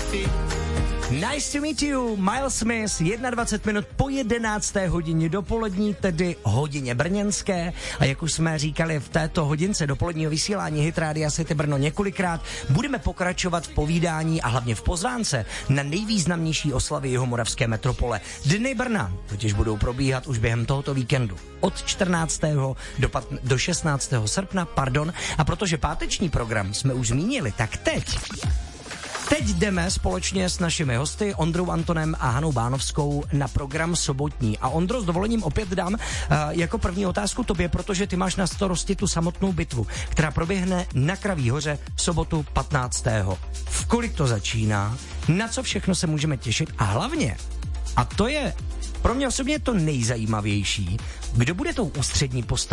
Nice to meet you, Miles Smith, 21 minut po 11. hodině dopolední, tedy hodině brněnské. A jak už jsme říkali v této hodince dopoledního vysílání Hit Rádia City Brno několikrát, budeme pokračovat v povídání a hlavně v pozvánce na nejvýznamnější oslavy jihomoravské metropole. Dny Brna totiž budou probíhat už během tohoto víkendu. Od 14. do 16. srpna, a protože páteční program jsme už zmínili, tak Teď jdeme společně s našimi hosty Ondrou Antonem a Hanou Bánovskou na program sobotní. A Ondro, s dovolením opět dám jako první otázku tobě, protože ty máš na starosti tu samotnou bitvu, která proběhne na Kraví hoře v sobotu 15. V kolik to začíná, na co všechno se můžeme těšit a hlavně, a to je pro mě osobně to nejzajímavější, kdo bude tou ústřední postavou